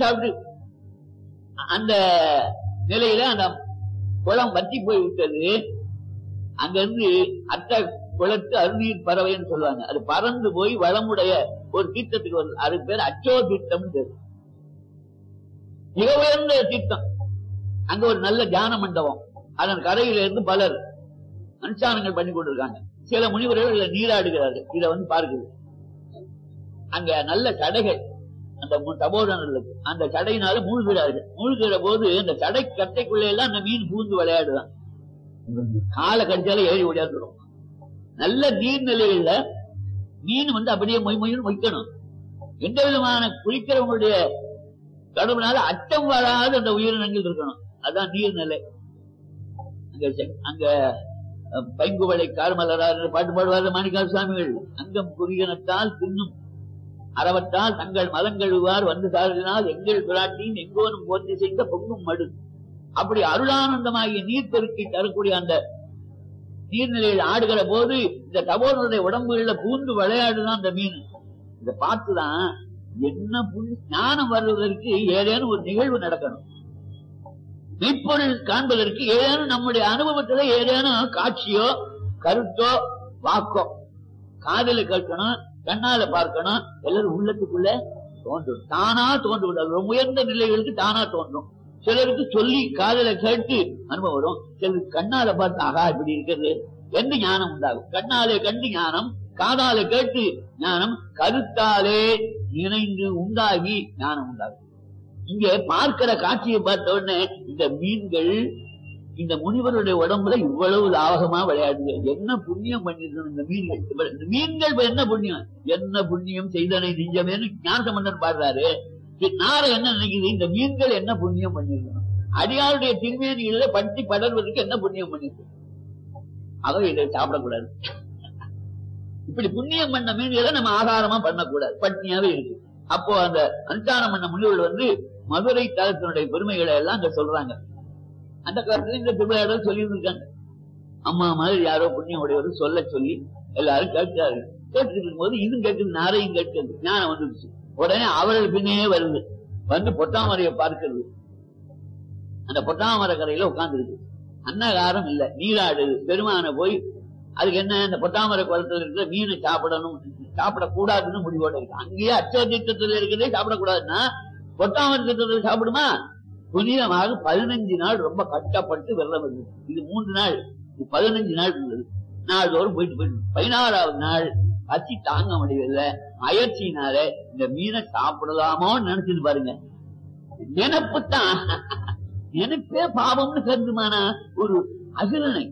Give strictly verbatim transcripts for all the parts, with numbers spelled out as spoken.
சாப்பிட்டு அந்த நிலையில அந்த குளம் வற்றி போய் விட்டது. அங்க இருந்து அட்ட குளத்து அருநீர் பறவைன்னு சொல்லுவாங்க. அது பறந்து போய் வளமுடைய ஒரு தீர்த்தத்துக்கு வருது. அதுக்கு பேர் அச்சோ தீர்த்தம். மிக உயர்ந்த தீர்த்தம். அங்க ஒரு நல்ல தியான மண்டபம். அதன் கரையில இருந்து பலர் அனுஷ்டானங்கள் பண்ணி கொண்டிருக்காங்க. சில முனிவர்கள் நீராடுகிறார்கள். இதை வந்து பார்க்குது. அங்க நல்ல சடைகள் அந்த தபோதனர்களுக்கு அந்த சடையினால மூழ்கிறார்கள். மூழ்கிற போது அந்த சடை கட்டைக்குள்ள எல்லாம் அந்த மீன் பூந்து விளையாடுதான். காலை கடிச்சாலும் ஏறி ஓடியாந்துடும். நல்ல நீர்நிலைகள்ல மீன் வந்து அப்படியே மொய் மொய்னு மொய்க்கணும். எந்த விதமான குளிக்கிறவங்களுடைய கடவுளால அச்சம் வராது அந்த உயிரினங்கள் இருக்கணும். அதான் நீர்நிலை. அங்க அங்க பைங்குவளை கார்மலரார் பாட்டு பாடுவார் மாணிக்கால் சுவாமிகள். அங்கம் புரியனத்தால் தின்னும் அறவற்றால் தங்கள் மதங்கழுவார் வந்து சார்பினால் எங்கள் பிராட்டியின் எங்கோனும் போற்றி செய்த பொங்கும் மடு. அப்படி அருளானந்தமாகிய நீர் பெருக்கி தரக்கூடிய அந்த நீர்நிலையில் ஆடுகிற போது இந்த தபோனுடைய உடம்புகளில் பூந்து விளையாடுதான் அந்த மீன். இதை பார்த்துதான் என்ன ஞானம் வருவதற்கு ஏதேனும் ஒரு நிகழ்வு நடக்கணும். மெய்ப்பொருள் காண்பதற்கு ஏதேனும் நம்முடைய அனுபவத்துல ஏதேனும் காட்சியோ கருத்தோ வாக்கோ காதல கேட்கணும், கண்ணால பார்க்கணும். எல்லாரும் உள்ளத்துக்குள்ள தோன்றும். தானா தோன்றும். ரொம்ப உயர்ந்த நிலைகளுக்கு தானா தோன்றும். சிலருக்கு சொல்லி காதல கேட்டு அனுபவம் வரும். சிலருக்கு கண்ணால பார்த்து ஆகா இப்படி இருக்கிறது என்று ஞானம் உண்டாகும். கண்ணாலே கண்டு ஞானம், காதால கேட்டு ஞானம், கருத்தாலே இணைந்து உண்டாகி ஞானம் உண்டாகும். இங்க பார்க்கிற காட்சியை பார்த்த உடனே இந்த மீன்கள் இந்த முனிவருடைய உடம்புல இவ்வளவு லாபகமா விளையாடுது. என்ன புண்ணியம் பண்ணிருக்கணும் இந்த மீன்கள். இந்த மீன்கள் என்ன புண்ணியம், என்ன புண்ணியம் செய்தனை நெஞ்சமேன்னு ஞானசம்பந்தன் பாடுறாரு. நாரை என்ன நினைக்குது, இந்த மீன்கள் என்ன புண்ணியம் பண்ணிருக்கணும், அடியாருடைய திருமேனியில பட்டி படர்வதற்கு என்ன புண்ணியம் பண்ணிருக்கு, ஆக இதை சாப்பிடக்கூடாது. இப்படி புண்ணியம் பண்ண மீன்களை நம்ம ஆகாரமா பண்ணக்கூடாது, பட்னியாவே இருக்கு. அப்போ அந்த அனுஷ்டானம் பண்ண முனிவர்கள் வந்து மதுரை தலத்தினுடைய பெருமைகளை எல்லாம் அங்க சொல்றாங்க. அந்த காலத்துல இந்த திருவிழாவில் சொல்லி இருக்காங்க. அம்மா மாதிரி யாரோ புண்ணியம் உடையவர் சொல்ல சொல்லி எல்லாரும் கேட்கிறாரு. கேட்டு இருக்கும் போது இதுவும் கேட்குது, நாரையும் கேட்கிறது. ஞானம் வந்துருச்சு. உடனே அவர்கள் பின்னையே வருது. வந்து பொட்டாமரையை பார்க்கிறது. அந்த பொட்டாமரை கரையில உட்கார்ந்து இருக்கு. அன்னகாரம் இல்ல, நீராடுது. பெருமான போய் அதுக்கு என்ன, இந்த பொட்டாமரை குளத்துல இருக்கிற மீனை சாப்பிடணும், சாப்பிடக்கூடாதுன்னு முடிவோட இருக்கு. அங்கேயே அச்ச திட்டத்தில் இருக்கிறதே சாப்பிடக்கூடாதுன்னா பொட்டாமரை திட்டத்தில் சாப்பிடுமா? புனிதமாக பதினஞ்சு நாள் ரொம்ப கஷ்டப்பட்டு வெள்ளம் இருந்தது. இது மூன்று நாள், பதினஞ்சு நாள் இருந்தது. நாள்தோறும் போயிட்டு போயிட்டு பதினாறாவது நாள் பசி தாங்க முடியல. அயற்சியினால இந்த மீனை சாப்பிடலாமோன்னு நினைச்சிட்டு பாருங்க. நினைப்பு தான் நினைப்பே பாவம்னு கருதுமான ஒரு அகிலனை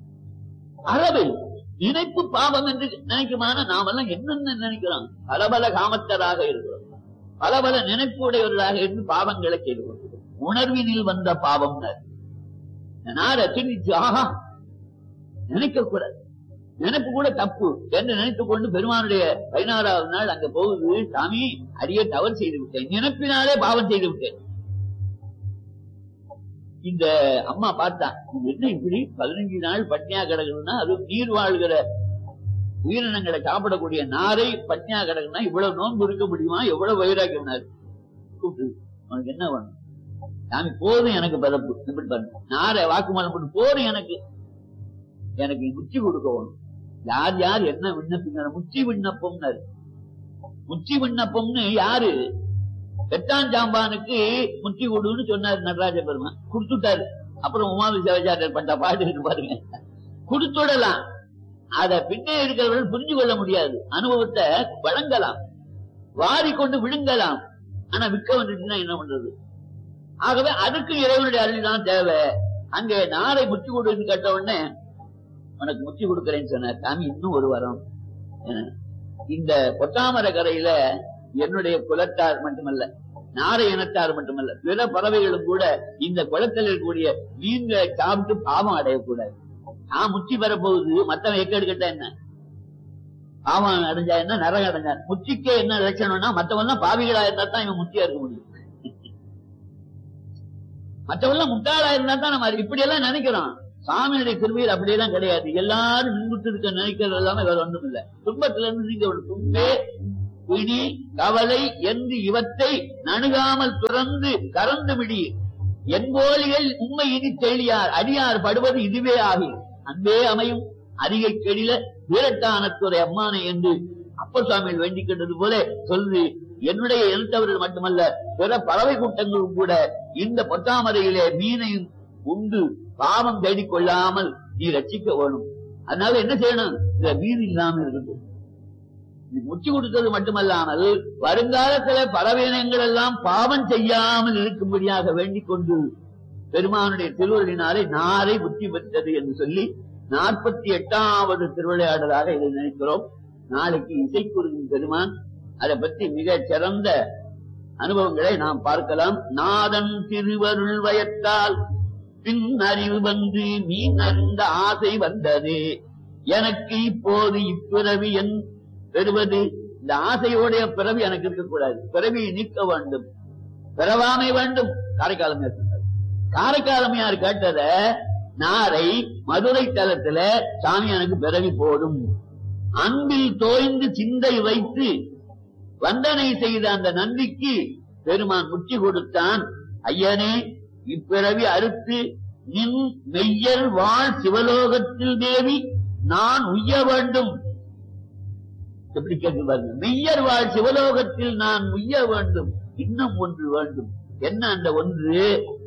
அறவை நினைப்பு பாவம் என்று நினைக்குமான நாமெல்லாம் என்னென்ன நினைக்கிறோம். பலபல காமத்தராக இருக்கிறோம், பலபல நினைப்பு உடையவர்களாக இருந்து பாவங்களை செய்து உணர்வினில் வந்த பாவம். நார திணிச்சு ஆஹா நினைக்க கூடாது, நினைப்பு கூட தப்பு என்று நினைத்துக் கொண்டு பெருமானுடைய பதினாறாவது நாள் அங்க போகுது. சாமி அடியே தவறு செய்து விட்டேன், நினைப்பினாலே பாவம் செய்து விட்டேன். இந்த அம்மா பார்த்தா என்ன இப்படி பதினஞ்சு நாள் பட்னியா கிடக்குதுன்னா, அது நீர் வாழ்கிற உயிரினங்களை சாப்பிடக்கூடிய நாரை பட்னியா கிடக்குன்னா இவ்வளவு நோன்பு இருக்க முடியுமா? எவ்வளவு வைராக்கியம். கூப்பிட்டு உனக்கு என்ன வேணும்? சாமி போதும் எனக்கு பதப்பு, இப்படி பாருங்க நாரை வாக்குமூலம் போட்டு போதும் எனக்கு, எனக்கு முச்சி கொடுக்க வேணும். யார் யார் என்ன விண்ணப்பிங்க, முச்சி விண்ணப்பம்னாரு. முச்சி விண்ணப்பம்னு யாரு? வெட்டாஞ்சாம்பானுக்கு முச்சி கொடுன்னு சொன்னாரு நடராஜ பெருமான், கொடுத்துட்டாரு. அப்புறம் உமாவிசாச்சாரியர் பண்ண பாட்டு பாருங்க, கொடுத்துடலாம். அத பின்னே இருக்கிறவர்கள் புரிஞ்சு கொள்ள முடியாது. அனுபவத்தை வழங்கலாம், வாரி கொண்டு விழுங்கலாம். ஆனா விற்க வந்துட்டுன்னா என்ன பண்றது? ஆகவே அதுக்கு இறைவனுடைய அருள் தான் தேவை. அங்கே நாரை முச்சி கொடுன்னு கேட்ட உடனே உனக்கு முச்சி கொடுக்கிறேன்னு சொன்னார். சாமி இன்னும் ஒரு வாரம். இந்த பொட்டாமரை கரையில என்னுடைய குலத்தார் மட்டுமல்ல, நாரை இனத்தார் மட்டுமல்ல, பிற பறவைகளும் கூட இந்த குளத்தில் இருக்கக்கூடிய மீன்களை சாப்பிட்டு பாவம் அடையக்கூடாது. நான் முச்சி பெற போகுது, மத்தவன் எக்கெடு கேட்டா என்ன பாவம் அடைஞ்சா என்ன, நரகம் அடைஞ்சா. முச்சிக்கே என்ன லட்சணம்னா மத்தவெல்லாம் பாவிகளா இருந்தா தான் இவன் முச்சியா இருக்க முடியும். மற்றவெல்லாம் முட்டாளா இருந்தா தான் நம்ம இப்படி எல்லாம் நினைக்கிறோம். சாமியுடைய கிருபையில் அப்படியெல்லாம் கிடையாது. எல்லாரும் மின்முட்டு இருக்க நினைக்கிறது எல்லாமே வேற ஒன்றும் இல்லை. துன்பத்துல இருந்து நீங்க ஒரு துன்பே பிணி கவலை என்று இவற்றை நணுகாமல் துறந்து கறந்து விடி என்போலிகள் உண்மை இனி தெளியார் அடியார் படுவது இதுவே ஆகி அன்பே அமையும் அதிகை கெடில வீரட்டானத்துறை அம்மானை என்று அப்பசாமியில் வேண்டிக் கொண்டது போல சொல்லு. என்னுடைய இனத்தவர்கள் மட்டுமல்ல பிற பறவை கூட்டங்களும் கூட இந்த பொத்தாமரையிலே மீனையும் உண்டு பாவம் தேடிக்கொள்ளாமல் நீ ரட்சிக்க வேணும். அதனால என்ன செய்யணும்? இந்த மீன் இல்லாமல் இருக்குது. முச்சி கொடுத்தது மட்டுமல்லாமல் வருங்காலத்துல பறவையினங்கள் எல்லாம் பாவம் செய்யாமல் இருக்கும்படியாக வேண்டிக் கொண்டு பெருமானுடைய திருவள்ளினாலே நாரை புத்தி பெற்றது என்று சொல்லி நாற்பத்தி எட்டாவது திருவிளையாடலாக இதை நினைக்கிறோம். நாளைக்கு இசைக்குருவின் பெருமான் அதை பற்றி மிக சிறந்த அனுபவங்களை நாம் பார்க்கலாம். நாதன் திருவருள் வயத்தால் பின் அறிவு வந்து மீன் அறிந்த ஆசை வந்தது எனக்கு இப்போது இப்பிறவி என் பெறுவது. இந்த ஆசையோடைய பிறவி எனக்கு இருக்கக்கூடாது, பிறவியை நீக்க வேண்டும், பிறவாமை வேண்டும். காரைக்காலமையார் சொன்னார். காரைக்காலமையார் கேட்டத நாரை மதுரை தலத்துல சாமி எனக்கு பிறவி போடும் அன்பில் தோய்ந்து சிந்தை வைத்து வந்தனை செய்த அந்த நன்றிக்கு பெருமான் முச்சி கொடுத்தான். ஐயனே இப்பிறவி அறுத்து நின் மெய்யர் வாழ் சிவலோகத்தில் தேவி நான் உய்ய வேண்டும். எப்படி கேட்கிறாங்க? மெய்யர் வாழ் சிவலோகத்தில் நான் உய்ய வேண்டும். இன்னும் ஒன்று வேண்டும். என்ன அந்த ஒன்று?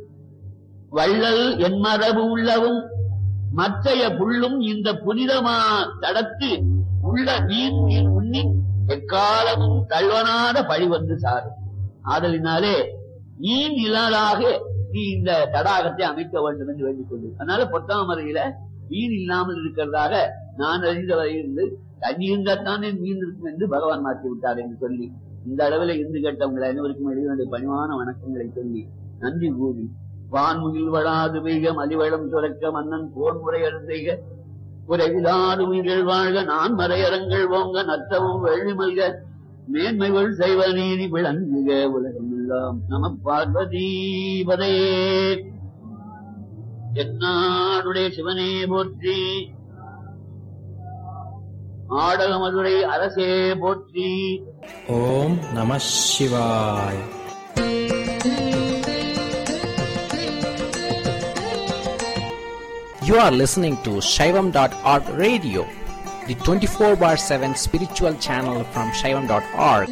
வள்ளல் என் மரபு உள்ளவும் மற்றைய புள்ளும் இந்த புனிதமா தடத்து உள்ள நீர் நீர் உண்ணி எக்காலமும் தழ்வனாத பழி வந்து சாரும். ஆதலினாலே நீர் இல்லாதாக நீ இந்த தடாகத்தை அமைக்க வேண்டும் என்று வேண்டிக் கொண்டு, அதனால பொத்தாமரையில மீன் இல்லாமல் இருக்கிறதாக நான் அறிந்த வரையிலிருந்து தண்ணி இருந்தால்தானே மீன் இருக்கும் என்று பகவான் மாற்றி விட்டார் என்று சொல்லி இந்த அளவில் இருந்து கேட்டவங்களை அனைவருக்கும் எழுதிய பணிவான வணக்கங்களை சொல்லி நன்றி கூறி வான்முகில் வளாது பெய்க மலிவளம் சுரக்க மன்னன் போன்முறை அருந்தைக உரைவிலாது உயிர்கள் வாழ்க நான் மறையரங்கள் ஓங்க நத்தவும் வெள்ளி மல்க மேன்மைகள் செய்வ நீதி விளங்குக உலகம் எல்லாம் நம பார்வதீபதே. என்னாடுடைய சிவனே போற்றி, ஆடக மதுரை அரசே போற்றி. ஓம் நம சிவாய. You are listening to Shaivam dot org radio, the twenty-four bar seven spiritual channel from Shaivam dot org.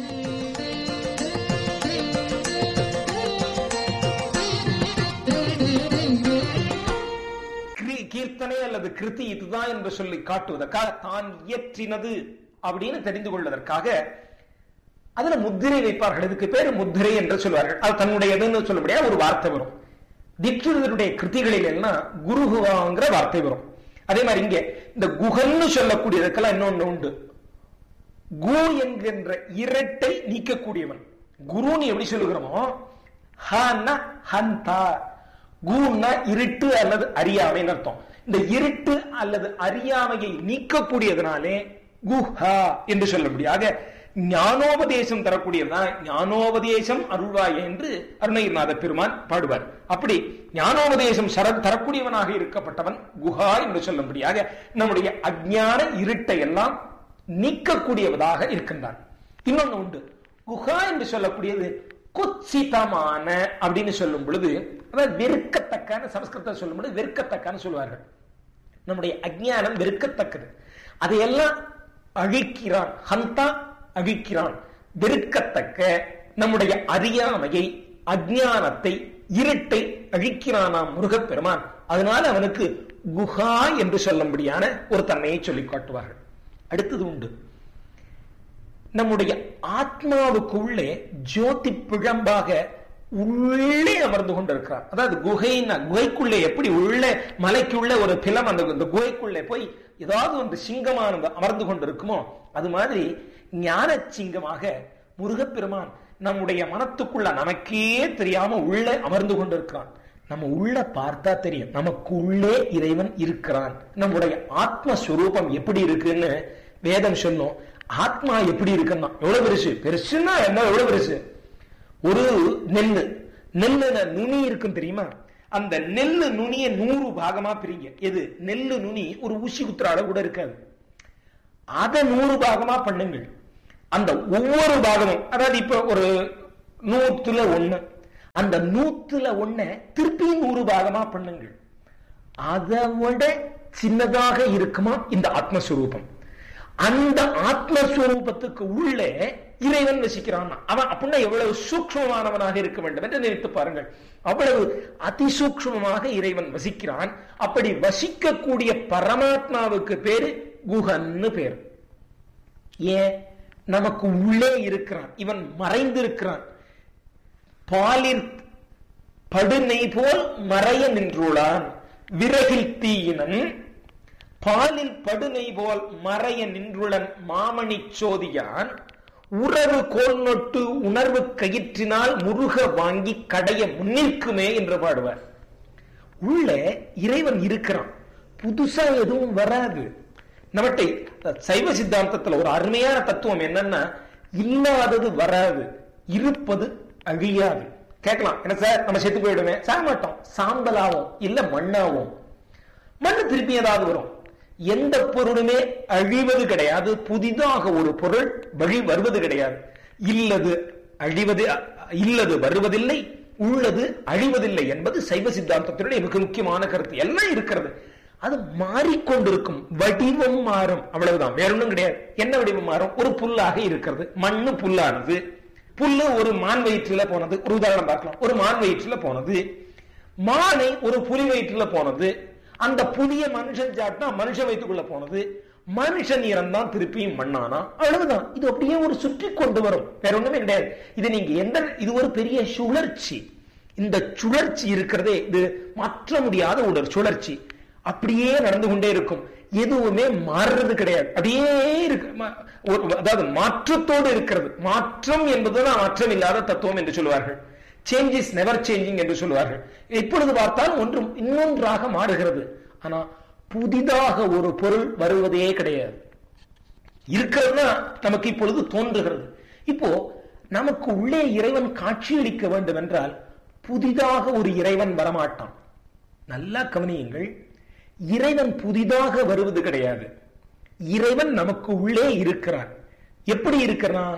கீர்த்தனை அல்லது கிருதி இதுதான் என்று சொல்லி காட்டுவதற்காக, தான் இயற்றினது அப்படின்னு தெரிந்து கொள்வதற்காக அதுல முத்திரை வைப்பார்கள். இதுக்கு பேரு முத்திரை என்று சொல்வார்கள். அது தன்னுடையதுன்னு சொல்ல முடியாது ஒரு வார்த்தை வரும். தீட்சிதருடைய கிருதிகளில் எல்லாம் குருகுவாங்கிற வார்த்தை வரும். அதே மாதிரி இங்க இந்த குகன்னு சொல்லக்கூடியதுக்கெல்லாம் இன்னொன்னு உண்டு. கு என்கின்ற இரட்டை நீக்கக்கூடியவன். குருன்னு எப்படி சொல்லுகிறோமோ ஹன்னா ஹந்தா, குன்னா இருட்டு அல்லது அறியாமைன்னு அர்த்தம். இந்த இருட்டு அல்லது அறியாமையை நீக்கக்கூடியதனாலே குஹா என்று சொல்ல முடியாது. ஞானோபதேசம் தரக்கூடியதான் ஞானோபதேசம் அருள்வாய் என்று அருணகிரிநாத பெருமான் பாடுவார். அப்படி ஞானோபதேசம் தரக்கூடியவனாக இருக்கப்பட்டவன் குஹா என்று சொல்ல முடியாது. நம்முடைய அஞ்ஞான இருட்டை எல்லாம் நீக்கக்கூடியவதாக இருக்கின்றான். இன்னொன்னு உண்டு, குஹா என்று சொல்லக்கூடியது குத்சிதமான அப்படின்னு சொல்லும் பொழுது, அதாவது வெறுக்கத்தக்கான, சமஸ்கிருதம் சொல்லும் பொழுது வெறுக்கத்தக்கான சொல்வார்கள். நம்முடைய அஞ்ஞானம் வெறுக்கத்தக்கது, அதையெல்லாம் அழிக்கிறான். ஹந்தா அழிக்கிறான். வெறுக்கத்தக்க நம்முடைய அறியாமையை, அஞ்ஞானத்தை, இருட்டை அழிக்கிறானாம் முருகப்பெருமான். அதனால அவனுக்கு குஹா என்று சொல்லும்படியான ஒரு தன்மையை சொல்லிக் காட்டுவார்கள். அடுத்தது உண்டு, நம்முடைய ஆத்மாவுக்குள்ளே ஜோதி பிழம்பாக உள்ளே அமர்ந்து கொண்டிருக்கிறார். அதாவது குகைன்னா, குகைக்குள்ளே எப்படி உள்ள மலைக்குள்ள ஒரு பிலம் அந்த குகைக்குள்ளே போய் ஏதாவது ஒன்று சிங்கமானது அமர்ந்து கொண்டிருக்குமோ, அது மாதிரி ஞான சிங்கமாக முருகப்பெருமான் நம்முடைய மனத்துக்குள்ள நமக்கே தெரியாம உள்ள அமர்ந்து கொண்டிருக்கிறான். நம்ம உள்ள பார்த்தா தெரியும் நமக்கு உள்ளே இறைவன் இருக்கிறான். நம்முடைய ஆத்மஸ்வரூபம் எப்படி இருக்குன்னு வேதம் சொன்னோம். ஆத்மா எப்படி இருக்குன்னா எவ்வளவு பெருசு, பெருசுன்னா என்ன, எவ்வளவு பெருசு. ஒரு நெல்லு, நெல்லு நுனி இருக்கும் தெரியுமா? அந்த நெல்லு நுனிய நூறு பாகமா பிரிங்க. எது நெல்லு நுனி ஒரு ஊசி குத்துற அளவு கூட இருக்காது. அதை நூறு பாகமா பண்ணுங்கள். அந்த ஒவ்வொரு பாகமும், அதாவது இப்ப ஒரு நூத்துல ஒண்ணு, அந்த நூத்துல ஒண்ண திருப்பி நூறு பாகமா பண்ணுங்கள். அதை விட சின்னதாக இருக்குமா இந்த ஆத்மஸ்வரூபம். அந்த ஆத்மஸ்வரூபத்துக்கு உள்ளே இறைவன் வசிக்கிறான். அவன் அப்படின்னா எவ்வளவு சூக்ஷ்மமானவனாக இருக்க வேண்டும் என்று நினைத்து பாருங்கள். அவ்வளவு அதிசூக்ஷ்மமாக இறைவன் வசிக்கிறான். அப்படி வசிக்கக்கூடிய பரமாத்மாவுக்கு பேரு குஹன்னு பேர். ஏன்? நமக்கு உள்ளே இருக்கிறான், இவன் மறைந்திருக்கிறான். பாலில் படுநெய் போல் மறைய நின்றுள்ளான். விறகில் தீயினன் பாலில் படுநெய் போல் மறைய நின்றுளன் மாமணி சோதியான். உறவு கோல் நொட்டு உணர்வு கயிற்றினால் முருக வாங்கி கடைய முன்னிற்குமே என்று பாடுவார். உள்ளே இறைவன் இருக்கிறான், புதுசா எதுவும் வராது. நம்மட்டை சைவ சித்தாந்தத்துல ஒரு அருமையான தத்துவம் என்னன்னா, இல்லாதது வராது, இருப்பது அழியாது. கேட்கலாம், என்ன சார் நம்ம செத்து போயிடுமே? சாக மாட்டோம், சாம்பலாவும் இல்ல மண்ணாவும். மண்ணு திருப்பி ஏதாவது வரும். எந்த பொருளுமே அழிவது கிடையாது, புதிதாக ஒரு பொருள் வழி வருவது கிடையாது. இல்லது அழிவது, இல்லது வருவதில்லை, உள்ளது அழிவதில்லை என்பது சைவ சித்தாந்தத்தினுடைய மிக முக்கியமான கருத்து. எல்லாம் இருக்கிறது, அது மாறிக்கொண்டிருக்கும், வடிவம் மாறும், அவ்வளவுதான், வேற ஒன்றும் கிடையாது. என்ன வடிவம் மாறும்? ஒரு புல்லாக இருக்கிறது, மண்ணு புல்லானது. புல்லு ஒரு மான் வயிற்றுல போனது, ஒரு உதாரணம் பார்க்கலாம். ஒரு மான் வயிற்றுல போனது, மானை ஒரு புலி வயிற்றுல போனது, அந்த புலிய மனுஷன் சாப்பிட்டா மனுஷன் வயிற்றுக்குள்ள போனது, மனுஷன் இறந்தான் திருப்பியும் மண்ணானா, அவ்வளவுதான். இது அப்படியே ஒரு சுற்றி கொண்டு வரும், வேற ஒண்ணுமே கிடையாது. இது நீங்க எந்த, இது ஒரு பெரிய சுழற்சி. இந்த சுழற்சி இருக்கிறதே இது மாற்ற முடியாத ஒரு சுழற்சி, அப்படியே நடந்து கொண்டே இருக்கும், எதுவுமே மாறுறது கிடையாது, அப்படியே இருக்கு. அதாவது மாற்றத்தோடு இருக்கிறது. மாற்றம் என்பதுதான் மாற்றம் இல்லாத தத்துவம் என்று சொல்லுவார்கள். சேஞ்ச் இஸ் நெவர் சேஞ்சிங் என்று சொல்லுவார்கள். இப்பொழுது பார்த்தால் ஒன்றும் இன்னொன்றாக மாறுகிறது, ஆனா புதிதாக ஒரு பொருள் வருவதே கிடையாது. இருக்கிறதுனா நமக்கு இப்பொழுது தோன்றுகிறது. இப்போ நமக்கு உள்ளே இறைவன் காட்சியளிக்க வேண்டும் என்றால் புதிதாக ஒரு இறைவன் வரமாட்டான். நல்லா கவனியுங்கள், இறைவன் புதிதாக வருவது கிடையாது. இறைவன் நமக்கு உள்ளே இருக்கிறான். எப்படி இருக்கிறான்?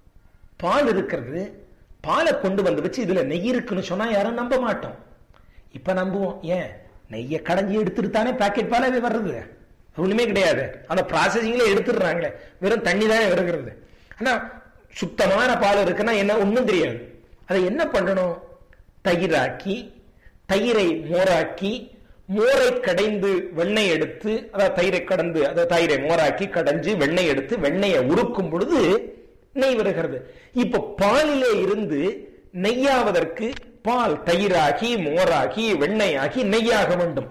பால் இருக்கிறது, பாலை கொண்டு வந்து வச்சு இதுல நெய் இருக்குன்னு சொன்னா யாரும் நம்ப மாட்டோம். இப்ப நம்புவோம். ஏன்? நெய்யை கடைஞ்சி எடுத்துட்டு தானே பாக்கெட் பாலாவே வர்றது, ஒண்ணுமே கிடையாது. அந்த ப்ராசஸிங்ல எடுத்துடுறாங்களே, வெறும் தண்ணி தானே வருகிறது. ஆனா சுத்தமான பால் இருக்குன்னா என்ன, ஒண்ணும் தெரியாது. அதை என்ன பண்ணணும்? தயிராக்கி, தயிரை மோராக்கி, மோரை கடைந்து வெண்ணெய் எடுத்து, அதாவது தயிரை கடந்து, அதாவது தயிரை மோராக்கி கடைஞ்சு வெண்ணெய் எடுத்து வெண்ணெயை உருக்கும் பொழுது நெய் வருகிறது. இப்ப பாலிலே இருந்து நெய்யாவதற்கு பால் தயிராகி மோராகி வெண்ணெயாகி நெய்யாக வேண்டும்.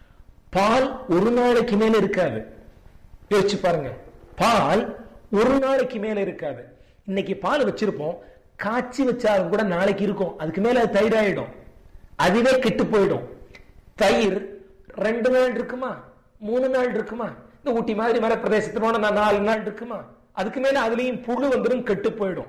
பால் ஒரு நாளைக்கு மேல இருக்காது. யோசிச்சு பாருங்க, பால் ஒரு நாளைக்கு மேல இருக்காது. இன்னைக்கு பால் வச்சிருப்போம், காய்ச்சி வச்சாலும் கூட நாளைக்கு இருக்கும், அதுக்கு மேல அது தயிராயிடும், அதுவே கெட்டு போயிடும். தயிர் ரெண்டு நாள் இருக்குமா, மூணு நாள் இருக்குமா? இந்த ஊட்டி மாதிரி மலை பிரதேசத்தோட நாலு நாள் இருக்குமா? அதுக்கு மேல அதுலயும் புழு வந்துடும், கெட்டு போயிடும்.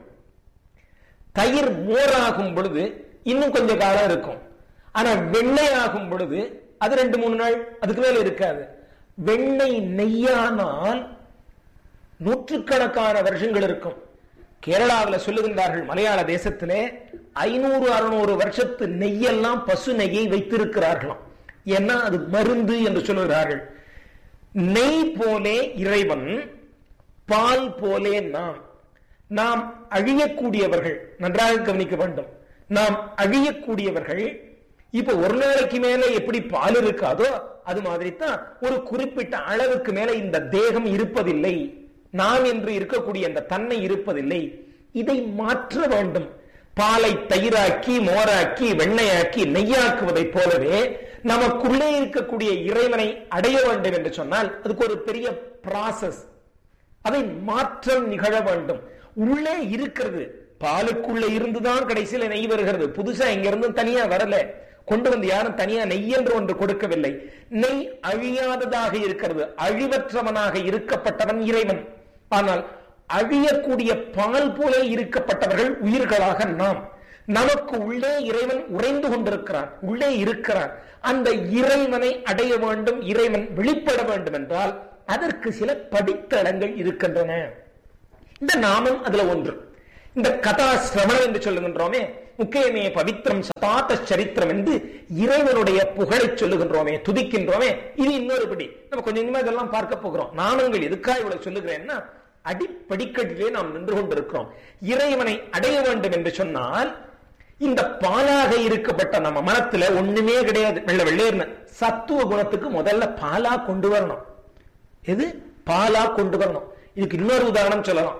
தயிர் மோராகும் பொழுது இன்னும் கொஞ்சம் காலம் இருக்கும். ஆனா வெண்ணெய் ஆகும் பொழுது அது ரெண்டு மூணு நாள், அதுக்கு மேல இருக்காது. வெண்ணெய் நெய்யானால் நூற்றுக்கணக்கான வருஷங்கள் இருக்கும். கேரளாவில் சொல்லுகின்றார்கள், மலையாள தேசத்திலே ஐநூறு அறுநூறு வருஷத்து நெய்யெல்லாம் பசு நெய்யை வைத்திருக்கிறார்களாம். ஏன்னா அது மருந்து என்று சொல்லுகிறார்கள். நெய் போலே இறைவன், பால் போலே நாம். நாம் அழியக்கூடியவர்கள், நன்றாக கவனிக்க வேண்டும். நாம் அழியக்கூடியவர்கள். இப்ப ஒரு நாளைக்கு மேல எப்படி பால் இருக்காதோ அது மாதிரி தான் ஒரு குறிப்பிட்ட அளவுக்கு மேல இந்த தேகம் இருப்பதில்லை, நாம் என்று இருக்கக்கூடிய இந்த தன்மை இருப்பதில்லை. இதை மாற்ற வேண்டும். பாலை தயிராக்கி மோராக்கி வெண்ணையாக்கி நெய்யாக்குவதை போலவே நமக்குள்ளே இருக்கக்கூடிய இறைவனை அடைய வேண்டும் என்று சொன்னால் அதுக்கு ஒரு பெரிய ப்ராசஸ், அதை மாற்றம் நிகழ வேண்டும். உள்ளே இருக்கிறது, பாலுக்குள்ள இருந்துதான் கடைசியில நெய் வருகிறது. புதுசா இங்க இருந்து தனியா வரல, கொண்டு வந்து யாரும் தனியா நெய் என்று ஒன்று கொடுக்கவில்லை. நெய் அழியாததாக இருக்கிறது, அழிவற்றவனாக இருக்கப்பட்டவன் இறைவன். ஆனால் அழியக்கூடிய பால் போல இருக்கப்பட்டவர்கள் உயிர்களாக நாம். நமக்கு உள்ளே இறைவன் உறைந்து கொண்டிருக்கிறான், உள்ளே இருக்கிறான். அந்த இறைவனை அடைய வேண்டும், இறைவன் வெளிப்பட வேண்டும் என்றால் அதற்கு சில படித்தளங்கள் இருக்கின்றன. இந்த நாமம் அதுல ஒன்று. இந்த கதா சிரவணம் என்று சொல்லுகின்றோமே, முக்கியமே பவித்திரம் சதாத சரித்திரம் என்று இறைவனுடைய புகழை சொல்லுகின்றோமே, துதிக்கின்றோமே, இது இன்னொரு படி. நம்ம கொஞ்சம் கொஞ்சமா இதெல்லாம் பார்க்க போகிறோம். நாமங்கள் எதுக்காக இவ்வளவு சொல்லுகிறேன்னா, அடிப்படிக்கட்டிலே நாம் நின்று கொண்டிருக்கிறோம். இறைவனை அடைய வேண்டும் என்று சொன்னால் இந்த பாலாக இருக்கப்பட்ட நம்ம மனத்துல ஒண்ணுமே கிடையாது, வெள்ள வெள்ளேர்னு. சத்துவ குணத்துக்கு முதல்ல பாலா கொண்டு வரணும். எது? பாலா கொண்டு வரணும். இதுக்கு இன்னொரு உதாரணம் சொல்லலாம்.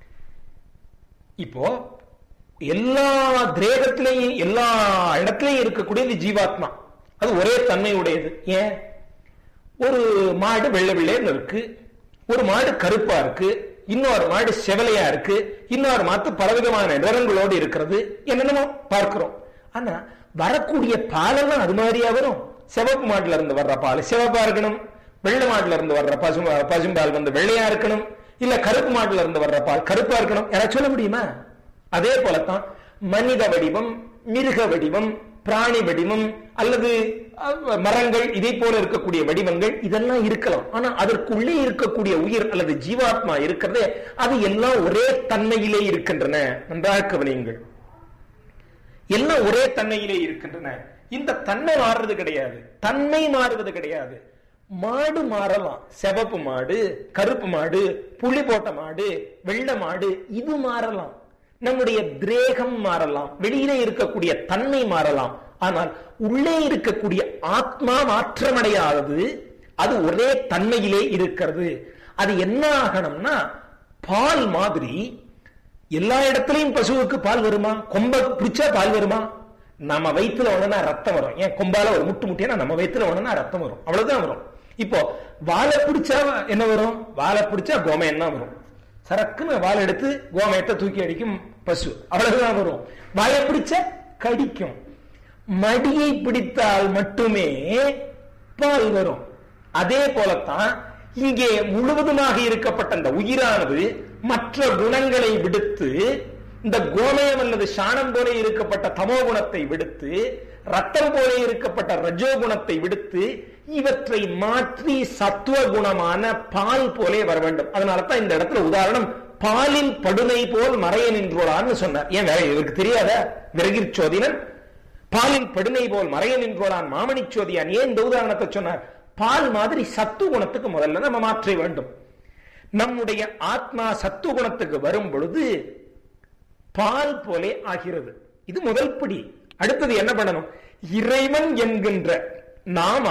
இப்போ எல்லா திரேகத்திலையும் எல்லா இடத்திலையும் இருக்கக்கூடிய ஜீவாத்மா அது ஒரே தன்மையுடையது. ஏன்? ஒரு மாடு வெள்ளை வெள்ளேர்னு இருக்கு, ஒரு மாடு கருப்பா இருக்கு, இன்னொரு மாடு செவலையா இருக்கு, இன்னொரு மாத்து பலவிதமான நிறங்களோடு இருக்கிறது, என்னென்னமோ பார்க்கிறோம். ஆனா வரக்கூடிய பாலெல்லாம் அது மாதிரியா வரும். சிவப்பு மாட்டுல இருந்து வர்ற பால் சிவப்பா இருக்கணும், வெள்ளை மாட்டுல இருந்து வர்ற பசும் பசும்பால் வந்து வெள்ளையா இருக்கணும், இல்ல கருப்பு மாட்டுல இருந்து வர்ற பால் கருப்பா இருக்கணும். யாராவது சொல்ல முடியுமா? அதே போலத்தான் மனித வடிவம், மிருக வடிவம், பிராணி வடிவம் அல்லது மரங்கள், இதை போல இருக்கக்கூடிய வடிவங்கள் இதெல்லாம் இருக்கலாம். ஆனா அதற்குள்ளே இருக்கக்கூடிய உயிர் அல்லது ஜீவாத்மா இருக்கிறதே, அது எல்லாம் ஒரே தன்மையிலே இருக்கின்றன. நன்றாக கவனியுங்கள். எல்லாம் ஒரே தன்மையிலே இருக்கின்றன. இந்த தன்மை மாறுறது கிடையாது, தன்மை மாறுவது கிடையாது. மாடு மாறலாம், சிவப்பு மாடு, கருப்பு மாடு, புள்ளி போட்ட மாடு, வெள்ளை மாடு, இது மாறலாம். நம்முடைய திரேகம் மாறலாம், வெளியிலே இருக்கக்கூடிய தன்மை மாறலாம். ஆனால் உள்ளே இருக்கக்கூடிய ஆத்மா மாற்றமடையாதது, அது ஒரே தன்மையிலே இருக்கிறது. அது என்ன ஆகணும்னா, பால் மாதிரி எல்லா இடத்துலயும் பசுவுக்கு பால் வருமா? கொம்ப பிடிச்சா பால் வருமா? நம்ம வயிற்றுல ஒண்ணுனா ரத்தம் வரும். ஏன்? கொம்பால ஒரு முட்டு முட்டியா நம்ம வயிற்றுல ஒண்ணுனா ரத்தம் வரும், அவ்வளவுதான் வரும். இப்போ வாழை பிடிச்சா என்ன வரும்? வாழை பிடிச்சா கோமயம் தான் வரும். சரக்குன்னு வாழை எடுத்து கோமயத்தை தூக்கி அடிக்கும் பசு, அவ்வளவுதான் வரும். வாழை பிடிச்ச கடிக்கும். மடியை பிடித்தால் மட்டுமே பால் வரும். அதே போலத்தான் இங்கே முழுவதுமாக இருக்கப்பட்ட அந்த உயிரானது மற்ற குணங்களை விடுத்து, இந்த கோமயம் அல்லது சாணம் போல இருக்கப்பட்ட தமோ குணத்தை விடுத்து, ரத்தம் போல இருக்கப்பட்ட ரஜோ குணத்தை விடுத்து, இவற்றை மாற்றி சத்துவ குணமான பால் போலே வர வேண்டும். அதனாலதான் இந்த இடத்துல உதாரணம் பாலில் படுனை போல் மறைய நின்றோடான்னு சொன்னார். ஏன் வேற இவருக்கு தெரியாத? விறகிற் சோதினன் பாலில் படுனை போல் மறைய நின்றோடான் மாமணி சோதியான். ஏன் இந்த உதாரணத்தை சொன்னார்? பால் மாதிரி சத்து குணத்துக்கு முதல்ல நம்ம மாற்ற வேண்டும். நம்முடைய ஆத்மா சத்து குணத்துக்கு வரும் பொழுது பால் போலே ஆகிறது. இது முதல் படி. அடுத்தது என்ன பண்ணணும்? இறைவன் என்கின்ற நாம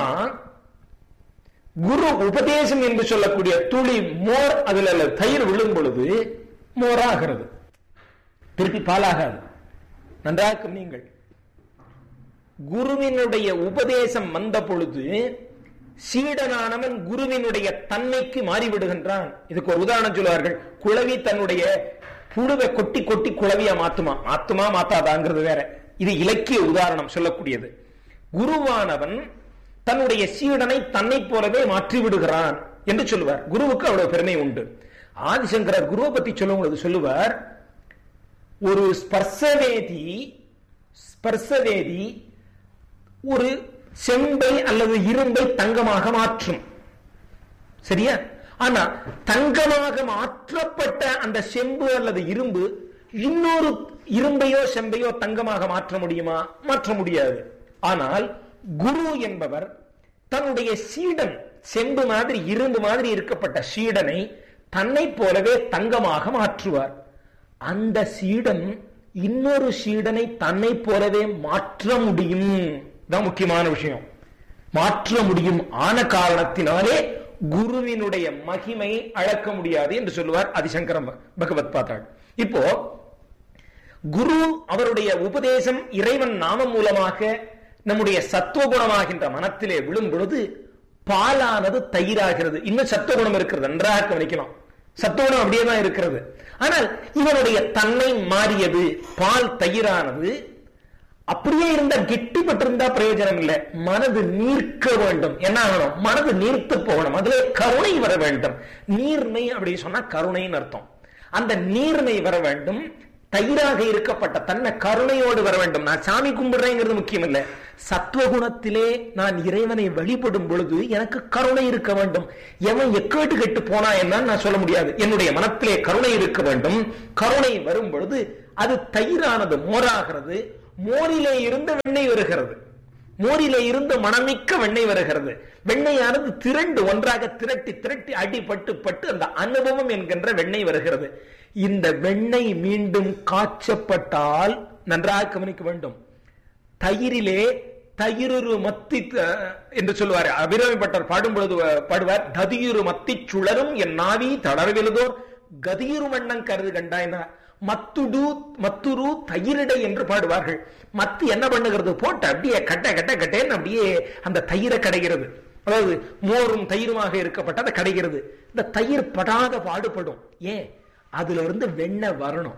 குரு உபதேசம் என்று சொல்லக்கூடிய துளி மோர் அதுல தயிர் விழும் பொழுது மோராகிறது, திருப்பி பாலாகாது. நன்றாக நீங்கள் குருவினுடைய உபதேசம் வந்த பொழுது சீடனானவன் குருவினுடைய தன்மைக்கு மாறிவிடுகின்றான். இதுக்கு ஒரு உதாரணம் சொல்லுவார்கள். குளவி தன்னுடைய புழுவை கொட்டி கொட்டி குளவியா மாத்துமா? மாத்துமா மாத்தாதாங்கிறது வேற. இது இலக்கிய உதாரணம் சொல்லக்கூடியது. குருவானவன் தன்னுடைய சீடனை தன்னை போலவே மாற்றி விடுகிறான் என்று சொல்லுவார். குருவுக்கு அவ்வளவு பெருமை உண்டு. ஆதிசங்கரர் குருவை பத்தி சொல்லும்போது சொல்லுவார், ஒரு ஸ்பர்சவேதி ஸ்பர்சவேதி ஒரு செம்பை அல்லது இரும்பை தங்கமாக மாற்றும். சரியா? ஆனா தங்கமாக மாற்றப்பட்ட அந்த செம்பு அல்லது இரும்பு இன்னொரு இரும்பையோ செம்பையோ தங்கமாக மாற்ற முடியுமா? மாற்ற முடியாது. ஆனால் குரு என்பவர் தன்னுடைய சீடன், செம்பு மாதிரி இரும்பு மாதிரி இருக்கப்பட்ட சீடனை தன்னை போலவே தங்கமாக மாற்றுவார். அந்த சீடன் இன்னொரு சீடனை தன்னை போலவே மாற்ற முடியும். தான் முக்கியமான விஷயம். மாற்ற முடியும் ஆன காரணத்தினாலே குருவினுடைய மகிமை அளக்க முடியாது என்று சொல்லுவார் ஆதிசங்கர பகவத் பாதாள். இப்போ குரு அவருடைய உபதேசம் இறைவன் நாமம் மூலமாக நம்முடைய சத்துவகுணமாகின்ற மனத்திலே விழும் பொழுது பாலானது தயிராகிறது. இன்னும் சத்துவகுணம் இருக்கிறது, நன்றாக கவனிக்கலாம். சத்துவகுணம் அப்படியே தான் இருக்கிறது. ஆனால் இவனுடைய தன்மை மாறியது, பால் தயிரானது. அப்படியே இருந்தா கெட்டிப்பட்டிருந்தா பிரயோஜனம் இல்லை. மனது நீர்க்க வேண்டும். என்ன ஆகணும்? மனது நீர்த்து போகணும். அதுல கருணை வர வேண்டும். நீர்மை அப்படி சொன்னா கருணைன்னு அர்த்தம். அந்த நீர்மை வர வேண்டும். தயிராக இருக்கப்பட்ட தன்னை கருணையோடு வர வேண்டும். நான் சாமி கும்பிடுறேங்கிறது முக்கியம் இல்ல, சத்துவகுணத்திலே நான் இறைவனை வழிபடும் பொழுது எனக்கு கருணை இருக்க வேண்டும். எவன் எக்கேட்டு கெட்டு போனா என்னன்னு நான் சொல்ல முடியாது. என்னுடைய மனத்திலே கருணை இருக்க வேண்டும். கருணை வரும் பொழுது அது தயிரானது மோராகிறது. மோரிலே இருந்த வெண்ணெய் வருகிறது. மோரிலே இருந்து மணமிக்க வெண்ணெய் வருகிறது. வெண்ணெயானது திரண்டு ஒன்றாக திரட்டி திரட்டி அடிபட்டு பட்டு அந்த அனுபவம் என்கின்ற வெண்ணெய் வருகிறது. இந்த வெண்ணெய் மீண்டும் காய்ச்சப்பட்டால் நன்றாக கவனிக்க வேண்டும். தயிரிலே தயிருரு மத்தி என்று சொல்லுவார் அபிராமிப்பட்டர் பாடும் பொழுது பாடுவார், ததியுரு மத்தி சுழரும் என் நாவி தளர்விழுதோர் கதியுரு மண்ணம் கருது கண்டாயினா மத்துடு மத்துரு தயிரிடை என்று பாடுவார்கள். மத்தி என்ன பண்ணுகிறது, போட்டு அப்படியே கட்ட கட்ட கட்டேன்னு அப்படியே அந்த தயிரை கடைகிறது. அதாவது மோரும் தயிருமாக இருக்கப்பட்ட அதை கடைகிறது. இந்த தயிர் படாத பாடுபடும். ஏன்? அதுல இருந்து வெண்ணெய் வரணும்.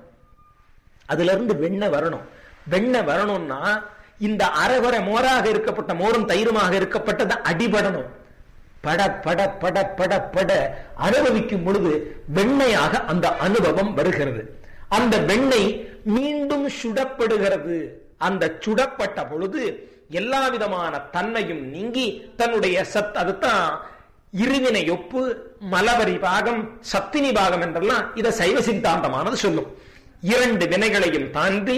அதுல இருந்து வெண்ணெய் வரணும். வெண்ணெய் வரணும்னா இந்த அரைவரை மோராக இருக்கப்பட்ட மோரும் தயிருமாக இருக்கப்பட்டதை அடிபடணும். பட பட பட பட பட அனுபவிக்கும் பொழுது வெண்ணையாக அந்த அனுபவம் வருகிறது. அந்த வெண்ணெய் மீண்டும் சுடப்படுகிறது. அந்த சுடப்பட்ட பொழுது எல்லா விதமான தன்மையும் நீங்கி தன்னுடைய சத், அதுதான் இருவினை ஒப்பு, மலவரி பாகம், சத்தினி பாகம் என்றெல்லாம் இதை சைவ சித்தாந்தமானது சொல்லும். இரண்டு வினைகளையும் தாண்டி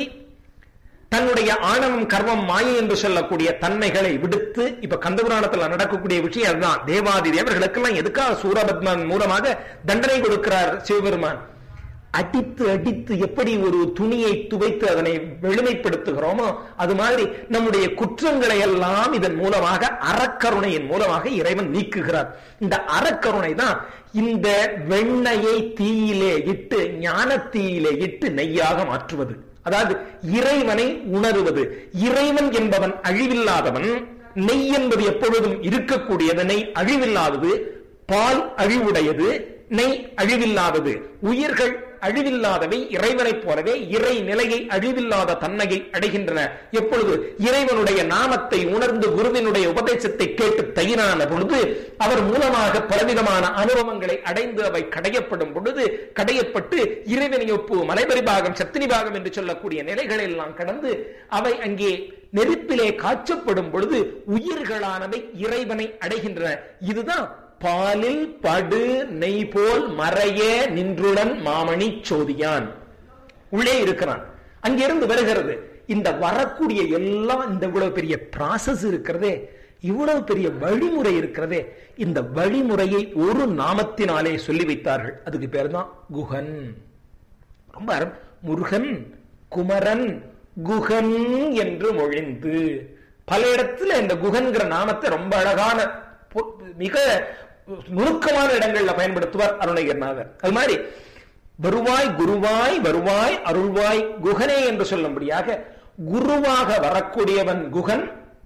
தன்னுடைய ஆணவம் கர்மம் மாயை என்று சொல்லக்கூடிய தன்மைகளை விடுத்து, இப்ப கந்தபுராணத்தில் நடக்கக்கூடிய விஷயம் அதுதான். தேவாதி தேவர்களுக்கெல்லாம் எதுக்காக சூரபத்மன் மூலமாக தண்டனை கொடுக்கிறார் சிவபெருமான்? அடித்து அடித்து எப்படி ஒரு துணியை துவைத்து அதனை வெளுமைப்படுத்துகிறோமோ அது மாதிரி நம்முடைய குற்றங்களை எல்லாம் இதன் மூலமாக அறக்கருணையின் மூலமாக இறைவன் நீக்குகிறார். இந்த அறக்கருணை தான் இந்த வெண்ணையை தீயிலே இட்டு ஞான தீயிலே இட்டு நெய்யாக மாற்றுவது. அதாவது இறைவனை உணருவது. இறைவன் என்பவன் அழிவில்லாதவன். நெய் என்பது எப்பொழுதும் இருக்கக்கூடியது. நெய் அழிவில்லாதது. பால் அழிவுடையது, நெய் அழிவில்லாதது. உயிர்கள் அழிவில்லாதவை. இறைவனை போலவே இறை நிலையை அழிவில்லாத தன்மையை அடைகின்றன. எப்பொழுது இறைவனுடைய நாமத்தை உணர்ந்து குருவினுடைய உபதேசத்தை கேட்டு தயிரான பொழுது அவர் மூலமாக பலவிதமான அனுபவங்களை அடைந்து அவை கடையப்படும் பொழுது, கடையப்பட்டு இறைவனை ஒப்பு மலைபரி பாகம் சத்தினி பாகம் என்று சொல்லக்கூடிய நிலைகளை எல்லாம் கடந்து அவை அங்கே நெருப்பிலே காய்ச்சப்படும் பொழுது உயிர்களானவை இறைவனை அடைகின்றன. இதுதான் பாலில் படு நெய் போல் மறைய நின்றுடன் மாமணி சோதியான் உள்ளே இருக்கிறான். அங்கிருந்து வருகிறது. இந்த வரக்கூடிய எல்லாம் இந்த இவ்வளவு பெரிய ப்ராசஸ் இருக்கிறதே, இவ்வளவு பெரிய வழிமுறை இருக்கிறதே, இந்த வழிமுறையை ஒரு நாமத்தினாலே சொல்லி வைத்தார்கள். அதுக்கு பேர் தான் குகன். ரொம்ப முருகன், குமரன், குகன் என்று மொழிந்து பல இடத்துல இந்த குகன்கிற நாமத்தை ரொம்ப அழகான மிக நுணுக்கமான இடங்கள்ல பயன்படுத்துவார் அருணகிரிநாதர். அது மாதிரி வருவாய் குருவாய் வருவாய் அருள்வாய் குகனே என்று சொல்லும்படியாக குருவாக வரக்கூடியவன் குகன்.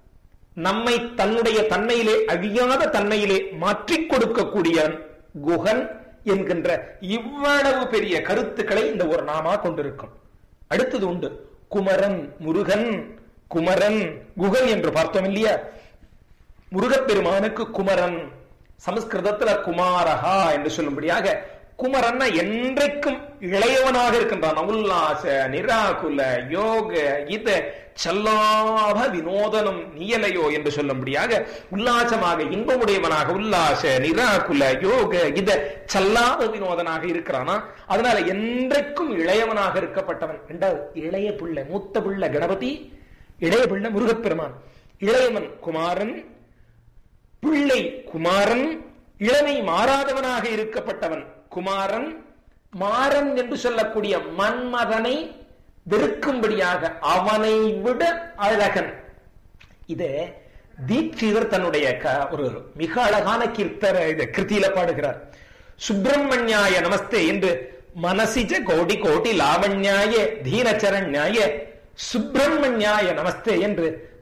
நம்மை தன்னுடைய தன்மையிலே அழியாத தன்மையிலே மாற்றிக் கொடுக்கக்கூடியவன் குகன் என்கின்ற இவ்வளவு பெரிய கருத்துக்களை இந்த ஒரு நாமா கொண்டிருக்கும். அடுத்தது உண்டு குமரன், முருகன், குமரன், குகன் என்று பார்த்தோம் இல்லையா? முருகப்பெருமானுக்கு குமரன், சமஸ்கிருதத்துல குமாரஹா என்று சொல்லும்படியாக குமரன் என்றைக்கும் இளையவனாக இருக்கின்றான். உல்லாச நிராகுல யோக இத செல்லாப வினோதனம் நீயலையோ என்று சொல்லும்படியாக உல்லாசமாக இன்பமுடையவனாக உல்லாச நிராகுல யோக இத செல்லாப வினோதனாக இருக்கிறானா. அதனால என்றைக்கும் இளையவனாக இருக்கப்பட்டவன். இரண்டாவது இளைய பிள்ளை, மூத்த பிள்ளை கணபதி, இளைய பிள்ளை முருகப்பெருமான். இளையவன் குமாரன், பிள்ளை குமாரன், இளமை மாறாதவனாக இருக்கப்பட்டவன் குமாரன். மாறன் என்று சொல்லக்கூடிய மன்மதனை வெறுக்கும்படியாக அவனை விட அழகன். இத தீட்சிதர் தன்னுடைய ஒரு மிக அழகான கீர்த்தர கிருத்தியில பாடுகிறார். சுப்பிரமணியாய நமஸ்தே என்று மனசிஜ கோடி கோடி லாவண்யாய தீனச்சரண்யாய சுப்பிரமணியாய நமஸ்தே என்று